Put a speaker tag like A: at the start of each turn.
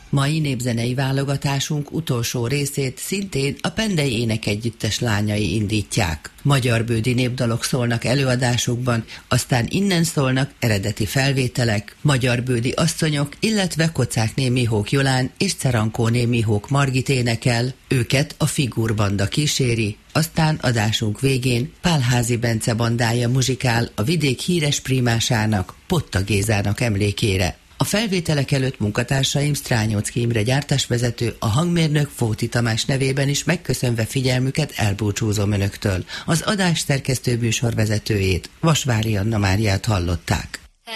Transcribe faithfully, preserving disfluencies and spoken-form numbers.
A: Mai népzenei válogatásunk utolsó részét szintén a Pendei Énekegyüttes lányai indítják. Magyarbődi népdalok szólnak előadásukban, aztán innen szólnak eredeti felvételek, magyarbődi asszonyok, illetve Kocákné Mihók Jolán és Cerankóné Mihók Margit énekel, őket a Figurbanda kíséri, aztán adásunk végén Pálházi Bence bandája muzsikál a vidék híres primásának, Potta Gézának emlékére. A felvételek előtt munkatársaim Strányóczky Imre gyártásvezető, a hangmérnök Fóti Tamás nevében is megköszönve figyelmüket elbúcsúzom önöktől. Az adás szerkesztő műsorvezetőjét, Vasvári Anna Máriát hallották.